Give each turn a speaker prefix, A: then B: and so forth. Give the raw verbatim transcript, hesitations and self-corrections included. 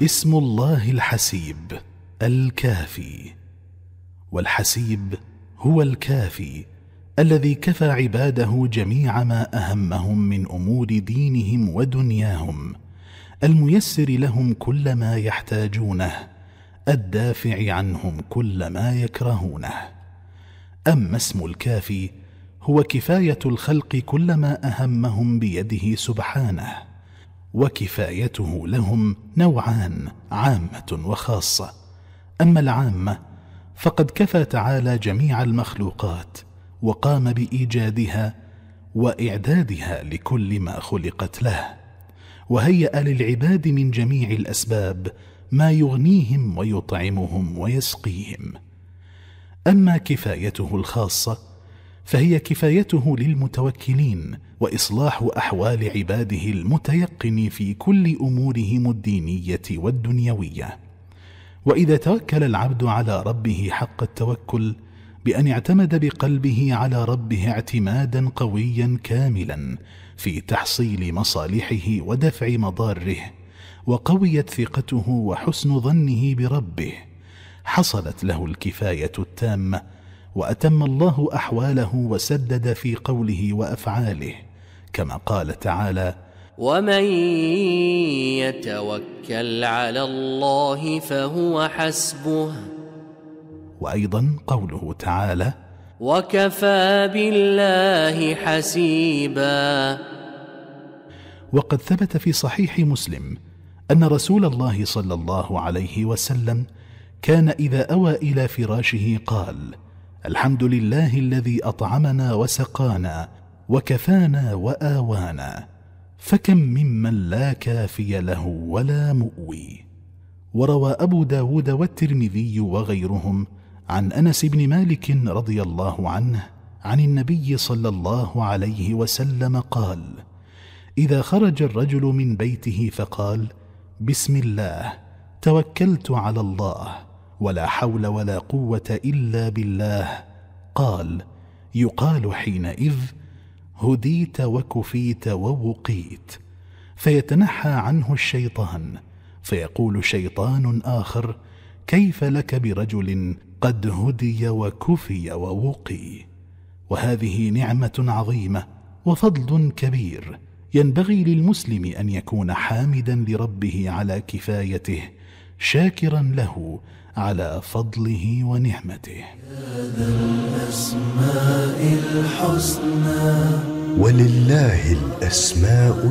A: اسم الله الحسيب الكافي. والحسيب هو الكافي الذي كفى عباده جميع ما أهمهم من أمور دينهم ودنياهم، الميسر لهم كل ما يحتاجونه، الدافع عنهم كل ما يكرهونه. أما اسم الكافي هو كفاية الخلق كل ما أهمهم بيده سبحانه، وكفايته لهم نوعان، عامة وخاصة. أما العامة فقد كفى تعالى جميع المخلوقات، وقام بإيجادها وإعدادها لكل ما خلقت له، وهيأ للعباد من جميع الأسباب ما يغنيهم ويطعمهم ويسقيهم. أما كفايته الخاصة فهي كفايته للمتوكلين، وإصلاح أحوال عباده المتيقن في كل أمورهم الدينية والدنيوية. وإذا توكل العبد على ربه حق التوكل بأن اعتمد بقلبه على ربه اعتمادا قويا كاملا في تحصيل مصالحه ودفع مضاره، وقويت ثقته وحسن ظنه بربه، حصلت له الكفاية التامة، وأتم الله أحواله وسدد في قوله وأفعاله، كما قال تعالى:
B: ومن يتوكل على الله فهو حسبه.
A: وأيضا قوله تعالى:
B: وكفى بالله حسيبا.
A: وقد ثبت في صحيح مسلم أن رسول الله صلى الله عليه وسلم كان إذا أوى إلى فراشه قال: الحمد لله الذي أطعمنا وسقانا وكفانا وآوانا، فكم ممن لا كافي له ولا مؤوي. وروى أبو داود والترمذي وغيرهم عن أنس بن مالك رضي الله عنه عن النبي صلى الله عليه وسلم قال: إذا خرج الرجل من بيته فقال: بسم الله توكلت على الله ولا حول ولا قوة إلا بالله، قال: يقال حينئذ: هديت وكفيت ووقيت. فيتنحى عنه الشيطان، فيقول شيطان آخر: كيف لك برجل قد هدي وكفي ووقي؟ وهذه نعمة عظيمة وفضل كبير، ينبغي للمسلم أن يكون حامدا لربه على كفايته، شاكرا له على فضله ونعمته.
C: هذا الأسماء الحسنى ولله الأسماء